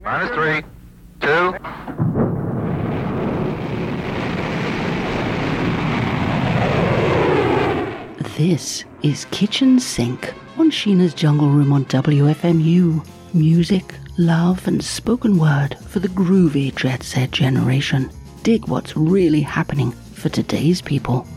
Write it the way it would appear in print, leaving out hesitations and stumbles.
-3, 2. This is Kitchen Sink on Sheena's Jungle Room on WFMU. Music, love and spoken word for the groovy jet set generation. Dig what's really happening for today's people.